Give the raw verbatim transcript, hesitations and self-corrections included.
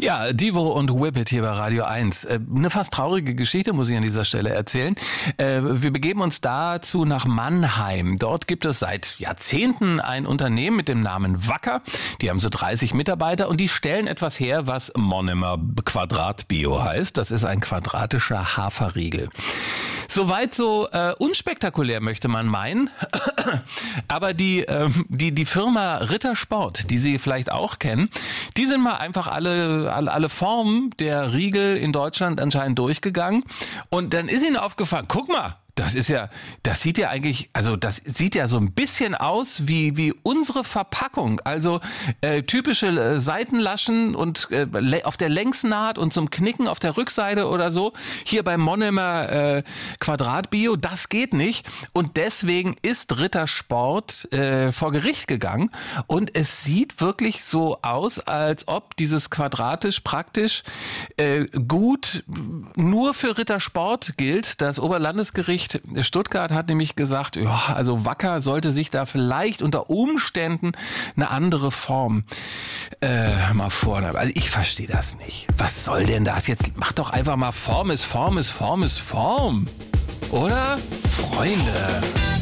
Ja, Devo und Whippet hier bei Radio eins. Eine fast traurige Geschichte muss ich an dieser Stelle erzählen. Wir begeben uns dazu nach Mannheim. Dort gibt es seit Jahrzehnten ein Unternehmen mit dem Namen Wacker. Die haben so dreißig Mitarbeiter und die stellen etwas her, was Monomer Quadrat Bio heißt. Das ist ein quadratischer Haferriegel. Soweit so äh, unspektakulär, möchte man meinen. Aber die, äh, die, die Firma Rittersport, die Sie vielleicht auch kennen, die sind mal einfach alle, alle, alle Formen der Riegel in Deutschland anscheinend durchgegangen. Und dann ist ihnen aufgefallen, guck mal, das ist ja, das sieht ja eigentlich, also das sieht ja so ein bisschen aus wie wie unsere Verpackung. Also äh, typische äh, Seitenlaschen und äh, auf der Längsnaht und zum Knicken auf der Rückseite oder so. Hier beim Monomer äh, Quadrat Bio, das geht nicht. Und deswegen ist Rittersport äh, vor Gericht gegangen. Und es sieht wirklich so aus, als ob dieses quadratisch praktisch äh, gut nur für Rittersport gilt. Das Oberlandesgericht Stuttgart hat nämlich gesagt, ja, also Wacker sollte sich da vielleicht unter Umständen eine andere Form äh, mal vornehmen. Also ich verstehe das nicht. Was soll denn das jetzt? Mach doch einfach mal Form ist Form ist Form ist Form. Oder? Freunde.